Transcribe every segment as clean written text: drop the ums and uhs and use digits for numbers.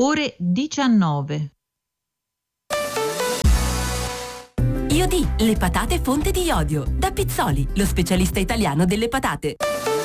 ore 19. IOD, le patate fonte di iodio. Da Pizzoli, lo specialista italiano delle patate.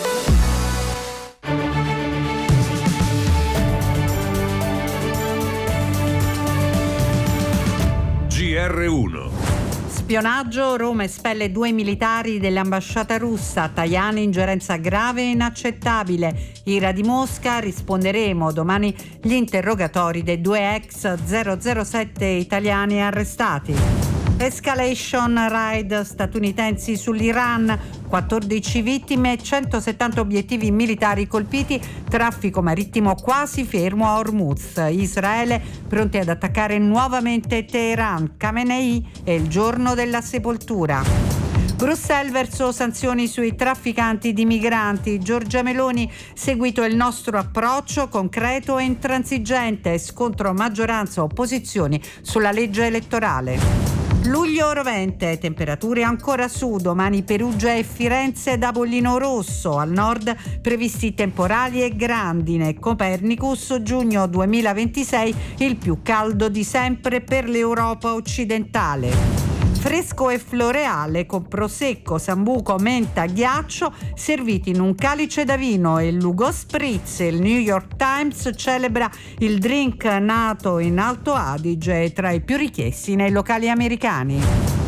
GR1. Spionaggio, Roma espelle 2 militari dell'ambasciata russa, Tajani ingerenza grave e inaccettabile. Ira di Mosca, risponderemo domani gli interrogatori dei 2 ex 007 italiani arrestati. Escalation raid statunitensi sull'Iran, 14 vittime, 170 obiettivi militari colpiti, traffico marittimo quasi fermo a Hormuz. Israele pronti ad attaccare nuovamente Teheran, Khamenei e il giorno della sepoltura. Bruxelles verso sanzioni sui trafficanti di migranti. Giorgia Meloni, seguito il nostro approccio concreto e intransigente, scontro maggioranza opposizioni sulla legge elettorale. Luglio rovente, temperature ancora su, domani Perugia e Firenze da bollino rosso, al nord previsti temporali e grandine. Copernicus, giugno 2026, il più caldo di sempre per l'Europa occidentale. Fresco e floreale con prosecco, sambuco, menta, ghiaccio serviti in un calice da vino e l'Ugo Spritz. Il New York Times celebra il drink nato in Alto Adige tra i più richiesti nei locali americani.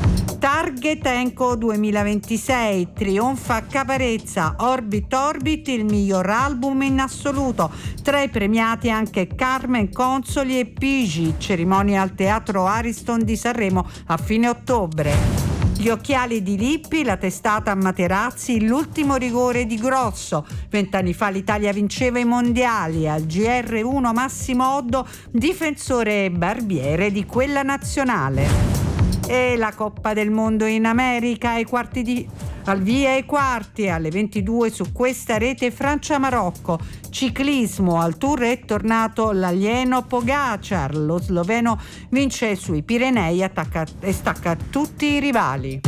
Target Enco 2026, trionfa Caparezza, Orbit Orbit, il miglior album in assoluto. Tra i premiati anche Carmen Consoli e Pigi, cerimonia al Teatro Ariston di Sanremo a fine ottobre. Gli occhiali di Lippi, la testata a Materazzi, l'ultimo rigore di Grosso. 20 anni fa l'Italia vinceva i mondiali, al GR1 Massimo Oddo, difensore e barbiere di quella nazionale. E la Coppa del Mondo in America, al via ai quarti alle 22 su questa rete Francia-Marocco. Ciclismo, al Tour è tornato l'alieno Pogacar, lo sloveno vince sui Pirenei e stacca tutti i rivali.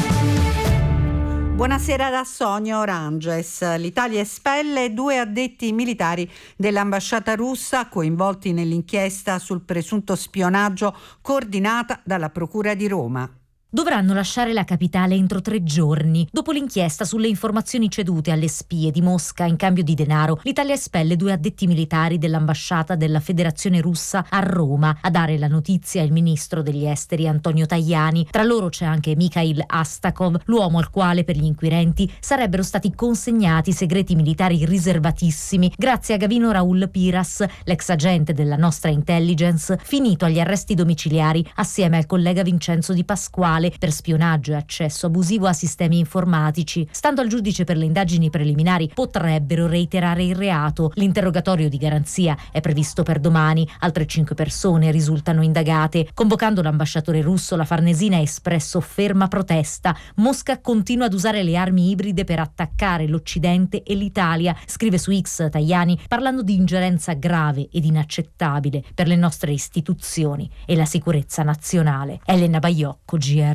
Buonasera da Sonia Oranges. L'Italia espelle 2 addetti militari dell'ambasciata russa coinvolti nell'inchiesta sul presunto spionaggio coordinata dalla Procura di Roma. Dovranno lasciare la capitale entro 3 giorni. Dopo l'inchiesta sulle informazioni cedute alle spie di Mosca in cambio di denaro, l'Italia espelle 2 addetti militari dell'ambasciata della Federazione Russa a Roma. A dare la notizia il ministro degli esteri Antonio Tajani. Tra loro c'è anche Mikhail Astakov, l'uomo al quale per gli inquirenti sarebbero stati consegnati segreti militari riservatissimi grazie a Gavino Raul Piras, l'ex agente della nostra intelligence, finito agli arresti domiciliari assieme al collega Vincenzo Di Pasquale per spionaggio e accesso abusivo a sistemi informatici. Stando al giudice per le indagini preliminari, potrebbero reiterare il reato. L'interrogatorio di garanzia è previsto per domani. Altre 5 persone risultano indagate. Convocando l'ambasciatore russo, la Farnesina ha espresso ferma protesta. Mosca continua ad usare le armi ibride per attaccare l'Occidente e l'Italia, scrive su X Tajani, parlando di ingerenza grave ed inaccettabile per le nostre istituzioni e la sicurezza nazionale. Elena Baiocco, GR1.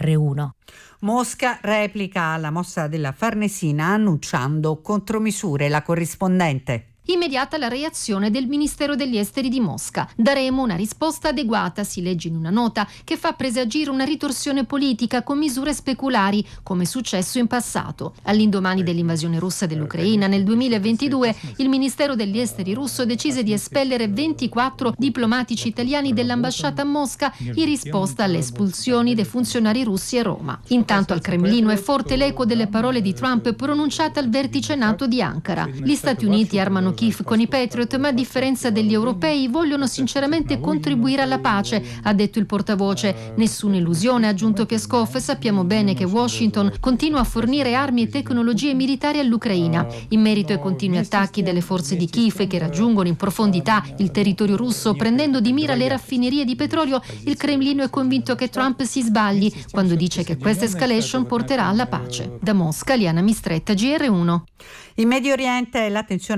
Mosca replica alla mossa della Farnesina annunciando contromisure. La corrispondente. Immediata la reazione del Ministero degli Esteri di Mosca. Daremo una risposta adeguata, si legge in una nota che fa presagire una ritorsione politica con misure speculari, come è successo in passato. All'indomani dell'invasione russa dell'Ucraina nel 2022, il Ministero degli Esteri russo decise di espellere 24 diplomatici italiani dell'ambasciata a Mosca in risposta alle espulsioni dei funzionari russi a Roma. Intanto al Cremlino è forte l'eco delle parole di Trump pronunciate al vertice NATO di Ankara. Gli Stati Uniti armano Kiev con i Patriot, ma a differenza degli europei vogliono sinceramente contribuire alla pace, ha detto il portavoce. Nessuna illusione, ha aggiunto Peskov, sappiamo bene che Washington continua a fornire armi e tecnologie militari all'Ucraina. In merito ai continui attacchi delle forze di Kiev che raggiungono in profondità il territorio russo, prendendo di mira le raffinerie di petrolio, il Cremlino è convinto che Trump si sbagli quando dice che questa escalation porterà alla pace. Da Mosca, Liana Mistretta, GR1. In Medio Oriente la tensione resta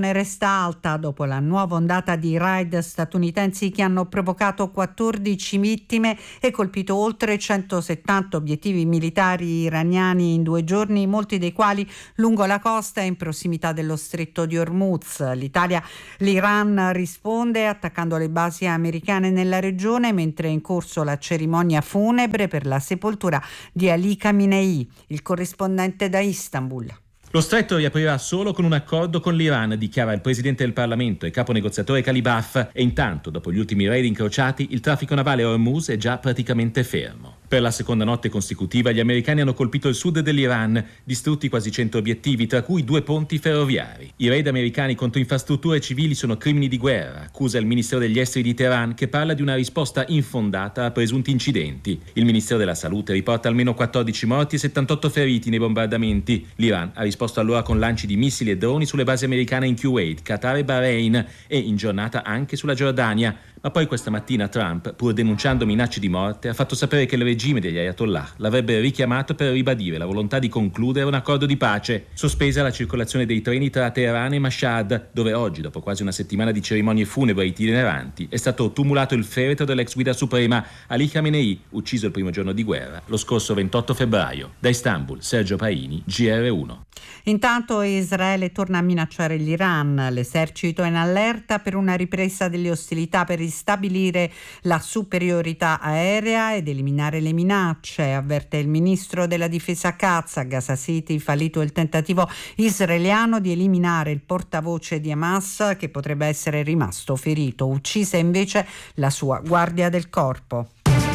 alta dopo la nuova ondata di raid statunitensi che hanno provocato 14 vittime e colpito oltre 170 obiettivi militari iraniani in 2 giorni, molti dei quali lungo la costa e in prossimità dello stretto di Hormuz. L'Iran risponde attaccando le basi americane nella regione, mentre è in corso la cerimonia funebre per la sepoltura di Ali Khamenei. Il corrispondente da Istanbul. Lo stretto riaprirà solo con un accordo con l'Iran, dichiara il presidente del Parlamento e capo negoziatore Kalibaf, e intanto, dopo gli ultimi raid incrociati, il traffico navale a Hormuz è già praticamente fermo. Per la seconda notte consecutiva gli americani hanno colpito il sud dell'Iran, distrutti quasi 100 obiettivi, tra cui 2 ponti ferroviari. I raid americani contro infrastrutture civili sono crimini di guerra, accusa il Ministero degli Esteri di Teheran, che parla di una risposta infondata a presunti incidenti. Il Ministero della Salute riporta almeno 14 morti e 78 feriti nei bombardamenti. L'Iran ha risposto allora con lanci di missili e droni sulle basi americane in Kuwait, Qatar e Bahrain, e in giornata anche sulla Giordania. Ma poi questa mattina Trump, pur denunciando minacce di morte, ha fatto sapere che il regime degli Ayatollah l'avrebbe richiamato per ribadire la volontà di concludere un accordo di pace. Sospesa la circolazione dei treni tra Teheran e Mashhad, dove oggi, dopo quasi una settimana di cerimonie funebri itineranti, è stato tumulato il feretro dell'ex guida suprema Ali Khamenei, ucciso il primo giorno di guerra, lo scorso 28 febbraio. Da Istanbul, Sergio Paini, GR1. Intanto Israele torna a minacciare l'Iran. L'esercito è in allerta per una ripresa delle ostilità per ristabilire la superiorità aerea ed eliminare le minacce, avverte il ministro della difesa Katz. A Gaza City fallito il tentativo israeliano di eliminare il portavoce di Hamas, che potrebbe essere rimasto ferito. Uccisa invece la sua guardia del corpo.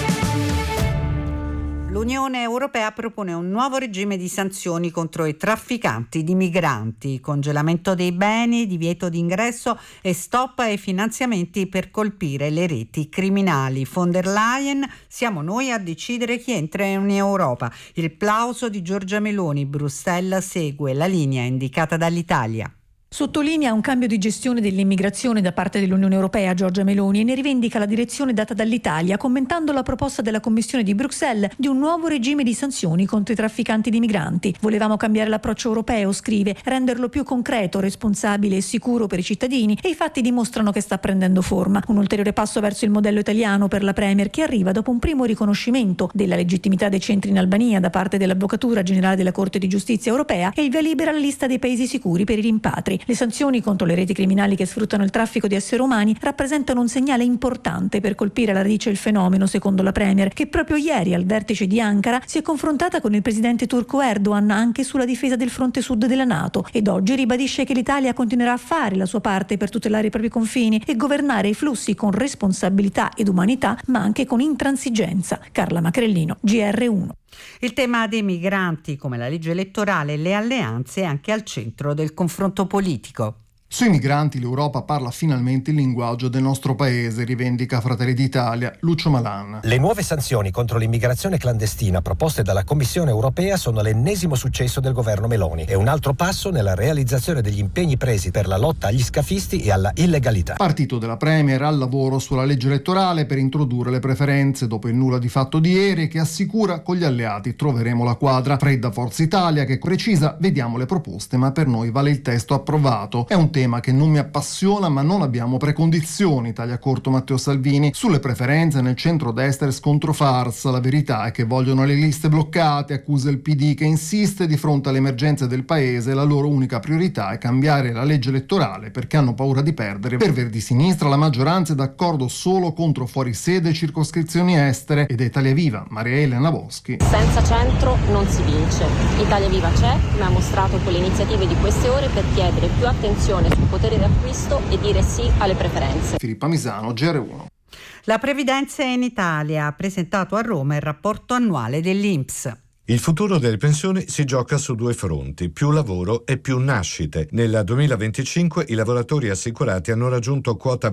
L'Unione Europea propone un nuovo regime di sanzioni contro i trafficanti di migranti, congelamento dei beni, divieto di ingresso e stop ai finanziamenti per colpire le reti criminali. Von der Leyen, siamo noi a decidere chi entra in Europa. Il plauso di Giorgia Meloni, Bruxelles segue la linea indicata dall'Italia. Sottolinea un cambio di gestione dell'immigrazione da parte dell'Unione Europea Giorgia Meloni e ne rivendica la direzione data dall'Italia, commentando la proposta della Commissione di Bruxelles di un nuovo regime di sanzioni contro i trafficanti di migranti. Volevamo cambiare l'approccio europeo, scrive, renderlo più concreto, responsabile e sicuro per i cittadini, e i fatti dimostrano che sta prendendo forma. Un ulteriore passo verso il modello italiano per la Premier, che arriva dopo un primo riconoscimento della legittimità dei centri in Albania da parte dell'Avvocatura Generale della Corte di Giustizia Europea e il via libera alla lista dei paesi sicuri per i rimpatri. Le sanzioni contro le reti criminali che sfruttano il traffico di esseri umani rappresentano un segnale importante per colpire alla radice il fenomeno, secondo la Premier, che proprio ieri al vertice di Ankara si è confrontata con il presidente turco Erdogan anche sulla difesa del fronte sud della NATO, ed oggi ribadisce che l'Italia continuerà a fare la sua parte per tutelare i propri confini e governare i flussi con responsabilità ed umanità, ma anche con intransigenza. Carla Macrellino, GR1. Il tema dei migranti, come la legge elettorale e le alleanze, è anche al centro del confronto politico. Sui migranti l'Europa parla finalmente il linguaggio del nostro paese, rivendica Fratelli d'Italia. Lucio Malan. Le nuove sanzioni contro l'immigrazione clandestina proposte dalla Commissione europea sono l'ennesimo successo del governo Meloni e un altro passo nella realizzazione degli impegni presi per la lotta agli scafisti e alla illegalità. Partito della Premier al lavoro sulla legge elettorale per introdurre le preferenze dopo il nulla di fatto di ieri, che assicura con gli alleati troveremo la quadra. Fredda Forza Italia che precisa vediamo le proposte ma per noi vale il testo approvato. È un tema che non mi appassiona ma non abbiamo precondizioni, taglia corto Matteo Salvini. Sulle preferenze nel centro-destra è scontro farsa, la verità è che vogliono le liste bloccate, accusa il PD che insiste di fronte alle emergenze del paese, la loro unica priorità è cambiare la legge elettorale perché hanno paura di perdere. Per Verdi Sinistra la maggioranza è d'accordo solo contro fuorisede e circoscrizioni estere ed è Italia Viva, Maria Elena Boschi. Senza centro non si vince. Italia Viva c'è, ma ha mostrato con le iniziative di queste ore per chiedere più attenzione sul potere d'acquisto e dire sì alle preferenze. Filippa Misano, GR1. La previdenza in Italia ha presentato a Roma il rapporto annuale dell'INPS. Il futuro delle pensioni si gioca su 2 fronti, più lavoro e più nascite. Nel 2025 i lavoratori assicurati hanno raggiunto quota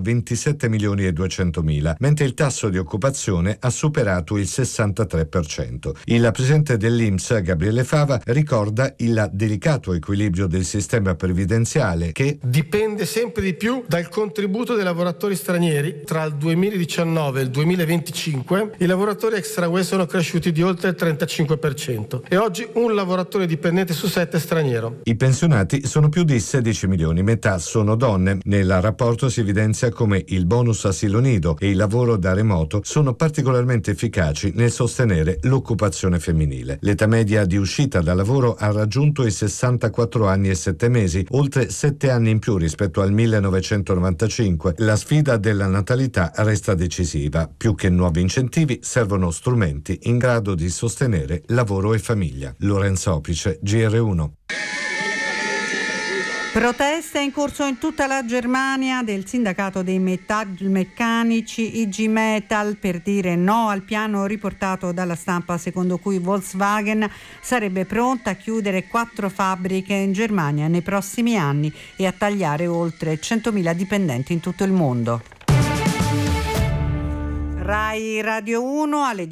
27.200.000, mentre il tasso di occupazione ha superato il 63%. Il presidente dell'INPS, Gabriele Fava, ricorda il delicato equilibrio del sistema previdenziale che dipende sempre di più dal contributo dei lavoratori stranieri. Tra il 2019 e il 2025 i lavoratori extra UE sono cresciuti di oltre il 35%. 20% e oggi un lavoratore dipendente su 7 è straniero. I pensionati sono più di 16 milioni, metà sono donne. Nel rapporto si evidenzia come il bonus asilo nido e il lavoro da remoto sono particolarmente efficaci nel sostenere l'occupazione femminile. L'età media di uscita dal lavoro ha raggiunto i 64 anni e 7 mesi, oltre 7 anni in più rispetto al 1995. La sfida della natalità resta decisiva. Più che nuovi incentivi, servono strumenti in grado di sostenere lavoro e famiglia. Lorenzo Opice, GR1. Proteste in corso in tutta la Germania del sindacato dei metalmeccanici IG Metall per dire no al piano riportato dalla stampa secondo cui Volkswagen sarebbe pronta a chiudere 4 fabbriche in Germania nei prossimi anni e a tagliare oltre 100.000 dipendenti in tutto il mondo. Rai Radio 1 alle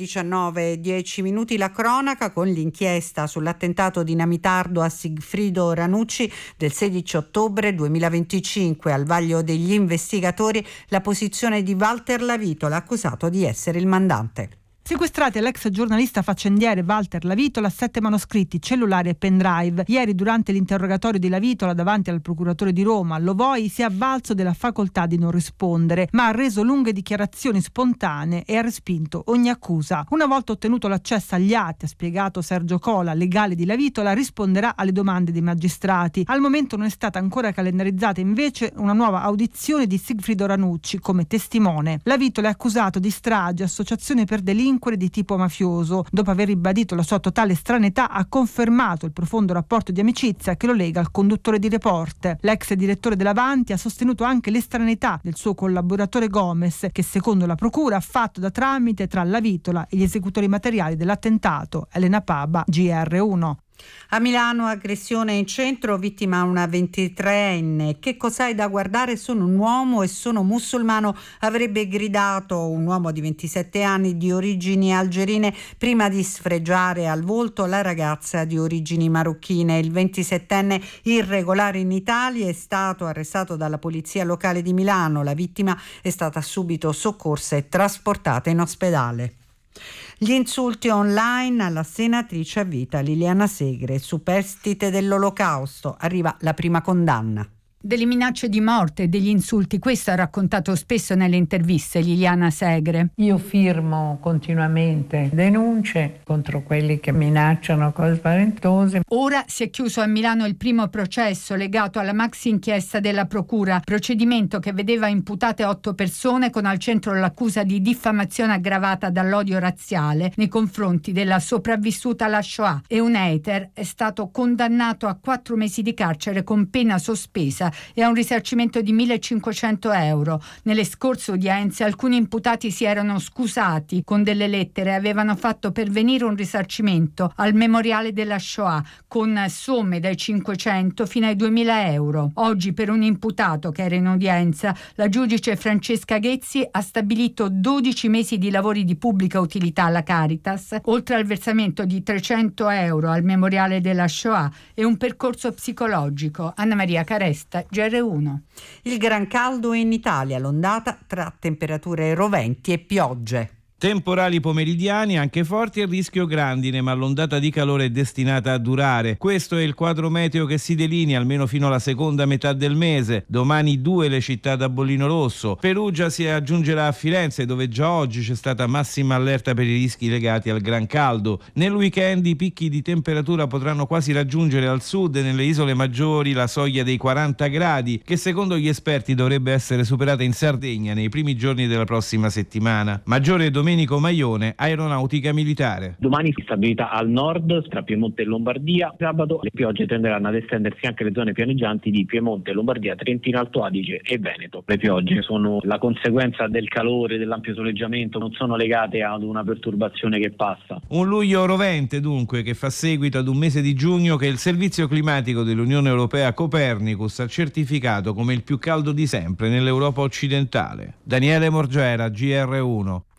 19:10 la cronaca con l'inchiesta sull'attentato dinamitardo a Sigfrido Ranucci del 16 ottobre 2025. Al vaglio degli investigatori la posizione di Walter Lavitola, accusato di essere il mandante. Sequestrati all'ex giornalista faccendiere Walter Lavitola 7 manoscritti, cellulari e pendrive. Ieri, durante l'interrogatorio di Lavitola davanti al procuratore di Roma, Lovoi si è avvalso della facoltà di non rispondere, ma ha reso lunghe dichiarazioni spontanee e ha respinto ogni accusa. Una volta ottenuto l'accesso agli atti, ha spiegato Sergio Cola, legale di Lavitola, risponderà alle domande dei magistrati. Al momento non è stata ancora calendarizzata invece una nuova audizione di Sigfrido Ranucci come testimone. Lavitola è accusato di strage, associazione per delinquere di tipo mafioso. Dopo aver ribadito la sua totale estraneità, ha confermato il profondo rapporto di amicizia che lo lega al conduttore di Report. L'ex direttore dell'Avanti ha sostenuto anche l'estraneità del suo collaboratore Gomez, che secondo la procura ha fatto da tramite tra Lavitola e gli esecutori materiali dell'attentato. Elena Paba, GR1. A Milano, aggressione in centro, vittima una 23enne. Che cos'hai da guardare? Sono un uomo e sono musulmano, avrebbe gridato un uomo di 27 anni di origini algerine prima di sfregiare al volto la ragazza di origini marocchine. Il 27enne irregolare in Italia è stato arrestato dalla polizia locale di Milano. La vittima è stata subito soccorsa e trasportata in ospedale. Gli insulti online alla senatrice a vita Liliana Segre, superstite dell'Olocausto, arriva la prima condanna. Delle minacce di morte e degli insulti, questo ha raccontato spesso nelle interviste Liliana Segre. Io firmo continuamente denunce contro quelli che minacciano cose spaventose. Ora si è chiuso a Milano il primo processo legato alla maxi inchiesta della procura, procedimento che vedeva imputate 8 persone con al centro l'accusa di diffamazione aggravata dall'odio razziale nei confronti della sopravvissuta alla Shoah, e un hater è stato condannato a 4 mesi di carcere con pena sospesa e a un risarcimento di 1.500 euro. Nelle scorse udienze alcuni imputati si erano scusati con delle lettere e avevano fatto pervenire un risarcimento al memoriale della Shoah con somme dai 500 fino ai 2.000 euro. Oggi, per un imputato che era in udienza, la giudice Francesca Ghezzi ha stabilito 12 mesi di lavori di pubblica utilità alla Caritas, oltre al versamento di 300 euro al memoriale della Shoah e un percorso psicologico. Anna Maria Caresta, GR1. Il gran caldo in Italia, l'ondata tra temperature roventi e piogge. Temporali pomeridiani anche forti e rischio grandine, ma l'ondata di calore è destinata a durare. Questo è il quadro meteo che si delinea almeno fino alla seconda metà del mese. Domani 2 le città da bollino rosso. Perugia si aggiungerà a Firenze, dove già oggi c'è stata massima allerta per i rischi legati al gran caldo. Nel weekend i picchi di temperatura potranno quasi raggiungere al sud e nelle isole maggiori la soglia dei 40 gradi, che secondo gli esperti dovrebbe essere superata in Sardegna nei primi giorni della prossima settimana. Maggiore Domenico Maione, Aeronautica Militare. Domani stabilità al nord tra Piemonte e Lombardia. Sabato le piogge tenderanno ad estendersi anche alle zone pianeggianti di Piemonte, Lombardia, Trentino, Alto Adige e Veneto. Le piogge sono la conseguenza del calore, dell'ampio soleggiamento, non sono legate ad una perturbazione che passa. Un luglio rovente dunque, che fa seguito ad un mese di giugno che il servizio climatico dell'Unione Europea Copernicus ha certificato come il più caldo di sempre nell'Europa occidentale. Daniele Morgera, GR1.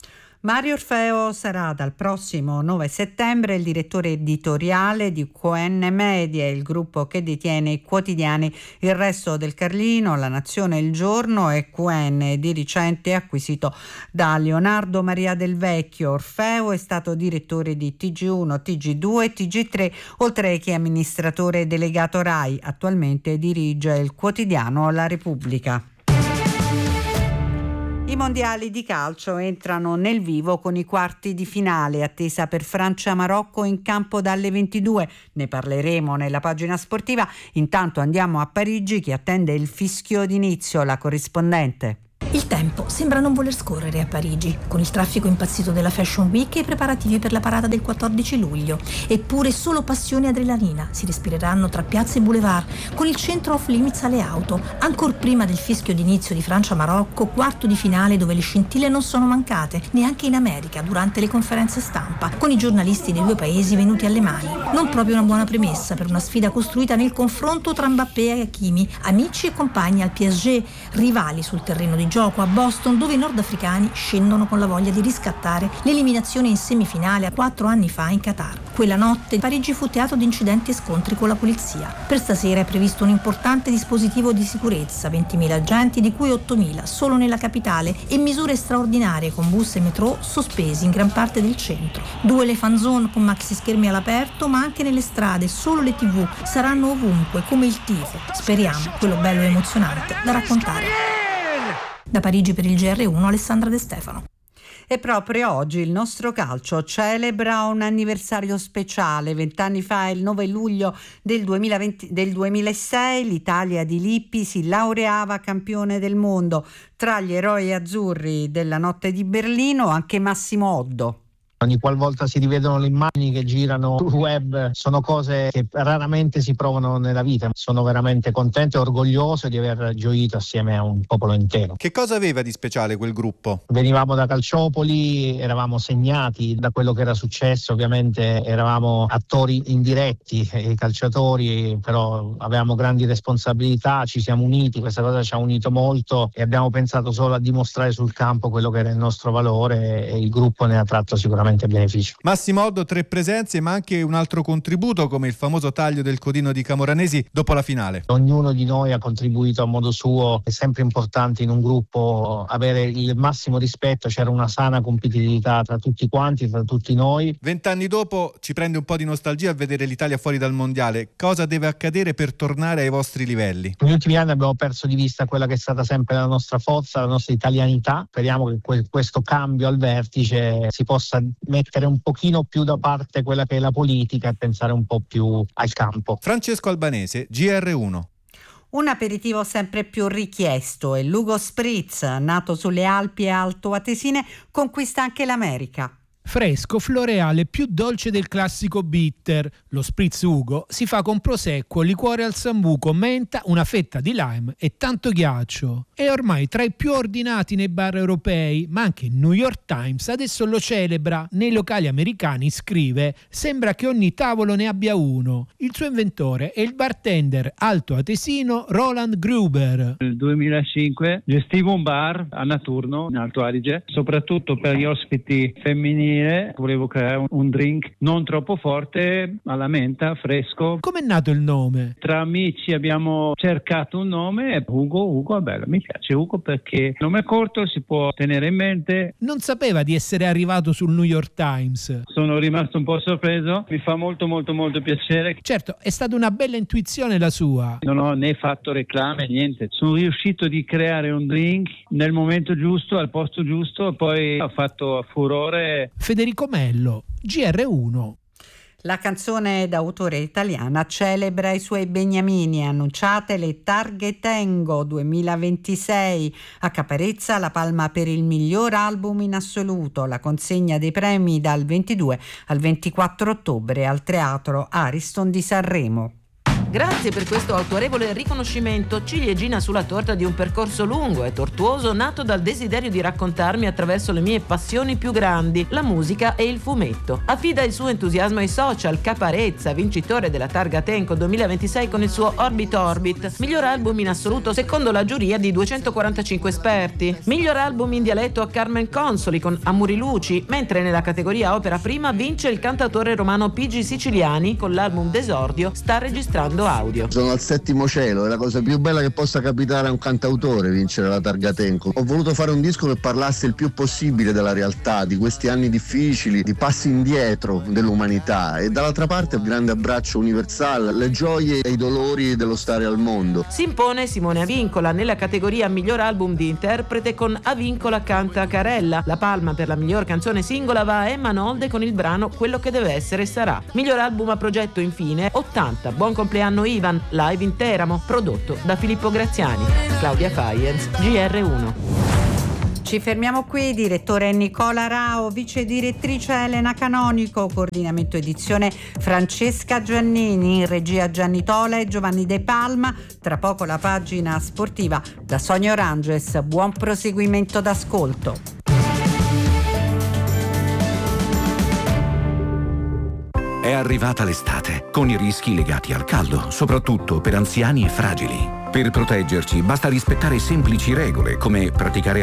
Mario Orfeo sarà dal prossimo 9 settembre il direttore editoriale di QN Media, il gruppo che detiene i quotidiani Il Resto del Carlino, La Nazione, Il Giorno e QN, di recente acquisito da Leonardo Maria Del Vecchio. Orfeo è stato direttore di TG1, TG2 e TG3, oltre che amministratore delegato RAI. Attualmente dirige il quotidiano La Repubblica. I mondiali di calcio entrano nel vivo con i quarti di finale, attesa per Francia-Marocco in campo dalle 22. Ne parleremo nella pagina sportiva. Intanto andiamo a Parigi, che attende il fischio d'inizio, la corrispondente. Il tempo sembra non voler scorrere a Parigi, con il traffico impazzito della Fashion Week e i preparativi per la parata del 14 luglio. Eppure solo passione e adrenalina si respireranno tra piazze e boulevard, con il centro off limits alle auto, ancor prima del fischio d'inizio di Francia-Marocco, quarto di finale dove le scintille non sono mancate, neanche in America durante le conferenze stampa, con i giornalisti dei due paesi venuti alle mani. Non proprio una buona premessa per una sfida costruita nel confronto tra Mbappé e Hakimi, amici e compagni al PSG, rivali sul terreno di gioco a Boston, dove i nordafricani scendono con la voglia di riscattare l'eliminazione in semifinale 4 anni fa in Qatar. Quella notte Parigi fu teatro di incidenti e scontri con la polizia. Per stasera è previsto un importante dispositivo di sicurezza, 20.000 agenti, di cui 8.000 solo nella capitale, e misure straordinarie con bus e metro sospesi in gran parte del centro. 2 le fan zone con maxi schermi all'aperto, ma anche nelle strade solo le TV saranno ovunque, come il tifo. Speriamo, quello bello e emozionante da raccontare. Da Parigi per il GR1, Alessandra De Stefano. E proprio oggi il nostro calcio celebra un anniversario speciale. 20 anni fa, il 9 luglio del 2006, l'Italia di Lippi si laureava campione del mondo. Tra gli eroi azzurri della notte di Berlino anche Massimo Oddo. Ogni qualvolta si rivedono le immagini che girano sul web, sono cose che raramente si provano nella vita. Sono veramente contento e orgoglioso di aver gioito assieme a un popolo intero. Che cosa aveva di speciale quel gruppo? Venivamo da Calciopoli, eravamo segnati da quello che era successo, ovviamente eravamo attori indiretti, i calciatori, però avevamo grandi responsabilità, ci siamo uniti, questa cosa ci ha unito molto e abbiamo pensato solo a dimostrare sul campo quello che era il nostro valore, e il gruppo ne ha tratto sicuramente beneficio. Massimo Oddo, 3 presenze ma anche un altro contributo, come il famoso taglio del codino di Camoranesi dopo la finale. Ognuno di noi ha contribuito a modo suo. È sempre importante in un gruppo avere il massimo rispetto, c'era una sana competitività tra tutti quanti, tra tutti noi. 20 anni dopo ci prende un po' di nostalgia a vedere l'Italia fuori dal mondiale. Cosa deve accadere per tornare ai vostri livelli? Negli ultimi anni abbiamo perso di vista quella che è stata sempre la nostra forza, la nostra italianità. Speriamo che questo cambio al vertice si possa mettere un pochino più da parte quella che è la politica e pensare un po' più al campo. Francesco Albanese, GR1. Un aperitivo sempre più richiesto, e l'Ugo Spritz, nato sulle Alpi altoatesine, conquista anche l'America. Fresco, floreale, più dolce del classico bitter. Lo Spritz Ugo si fa con prosecco, liquore al sambuco, menta, una fetta di lime e tanto ghiaccio. È ormai tra i più ordinati nei bar europei, ma anche il New York Times adesso lo celebra. Nei locali americani scrive: sembra che ogni tavolo ne abbia uno. Il suo inventore è il bartender altoatesino Roland Gruber. Nel 2005 gestivo un bar a Naturno, in Alto Adige, soprattutto per gli ospiti femminili. Volevo creare un drink non troppo forte, alla menta, fresco. Com'è nato il nome? Tra amici abbiamo cercato un nome e Ugo è bello, mi piace Ugo perché il nome è corto, si può tenere in mente. Non sapeva di essere arrivato sul New York Times. Sono rimasto un po' sorpreso, mi fa molto piacere. Certo, è stata una bella intuizione la sua. Non ho né fatto reclame, niente. Sono riuscito di creare un drink nel momento giusto, al posto giusto, e poi ha fatto furore. Federico Mello, GR1. La canzone d'autore italiana celebra i suoi beniamini, annunciate le Targhe Tengo 2026. A Caparezza la palma per il miglior album in assoluto, la consegna dei premi dal 22 al 24 ottobre al Teatro Ariston di Sanremo. Grazie per questo autorevole riconoscimento, ciliegina sulla torta di un percorso lungo e tortuoso nato dal desiderio di raccontarmi attraverso le mie passioni più grandi, la musica e il fumetto. Affida il suo entusiasmo ai social, Caparezza, vincitore della Targa Tenco 2026 con il suo Orbit Orbit, miglior album in assoluto secondo la giuria di 245 esperti. Miglior album in dialetto a Carmen Consoli con Amuri Luci, mentre nella categoria opera prima vince il cantautore romano Pigi Siciliani con l'album d'esordio Sta registrando audio. Sono al 7° cielo, è la cosa più bella che possa capitare a un cantautore vincere la Targa Tenco. Ho voluto fare un disco che parlasse il più possibile della realtà, di questi anni difficili, di passi indietro dell'umanità, e dall'altra parte il grande abbraccio universale, le gioie e i dolori dello stare al mondo. Si impone Simone Avincola nella categoria miglior album di interprete con Avincola canta Carella. La palma per la miglior canzone singola va a Emma Nolde con il brano Quello che deve essere sarà. Miglior album a progetto infine 80 Buon compleanno Ivan, live in Teramo, prodotto da Filippo Graziani. Claudia Faienz, GR1. Ci fermiamo qui, direttore Nicola Rao, vice direttrice Elena Canonico, coordinamento edizione Francesca Giannini, in regia Gianni Tola e Giovanni De Palma. Tra poco la pagina sportiva da Sonia Oranges. Buon proseguimento d'ascolto. È arrivata l'estate, con i rischi legati al caldo, soprattutto per anziani e fragili. Per proteggerci basta rispettare semplici regole come praticare